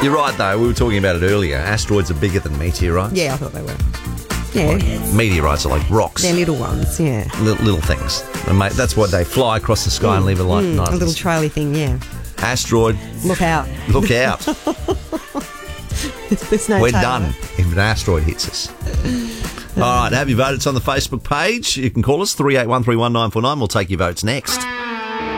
You're right, though. We were talking about it earlier. Asteroids are bigger than meteorites. Yeah, I thought they were. Yeah. Meteorites are like rocks. They're little ones, yeah. Little things. And mate, that's why they fly across the sky and leave a light. A little traily thing, yeah. Asteroid. Look out. Look out. There's no We're tail. done if an asteroid hits us. All right, have your vote. It's on the Facebook page. You can call us 38131949. We'll take your votes next.